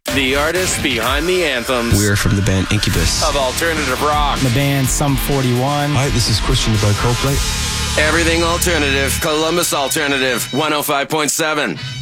The artists behind the anthems We're from the band Incubus. of alternative rock. The band Sum 41. Hi, this is Christian by Coldplay. Everything alternative. Columbus Alternative 105.7.